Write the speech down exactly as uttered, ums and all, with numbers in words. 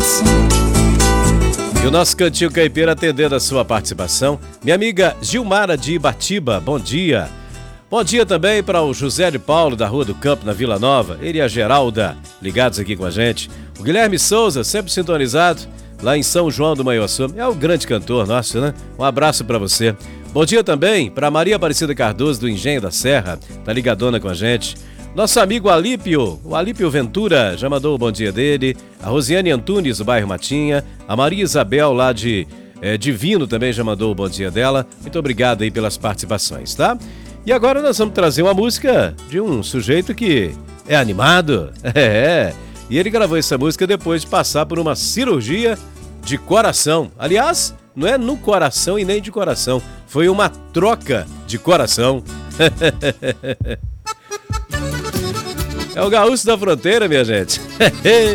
E o nosso Cantinho Caipira atendendo a sua participação. Minha amiga Gilmara de Ibatiba, bom dia. Bom dia também para o José de Paulo, da Rua do Campo, na Vila Nova. Ele e a Geralda, ligados aqui com a gente. O Guilherme Souza, sempre sintonizado, lá em São João do Manhuaçu. É o grande cantor nosso, né? Um abraço para você. Bom dia também para Maria Aparecida Cardoso, do Engenho da Serra. Tá ligadona com a gente. Nosso amigo Alípio, o Alípio Ventura, já mandou o bom dia dele. A Rosiane Antunes, do bairro Matinha. A Maria Isabel, lá de é, Divino, também já mandou o bom dia dela. Muito obrigado aí pelas participações, tá? E agora nós vamos trazer uma música de um sujeito que é animado. É, e ele gravou essa música depois de passar por uma cirurgia de coração. Aliás, não é no coração e nem de coração. Foi uma troca de coração. É o Gaúcho da Fronteira, minha gente.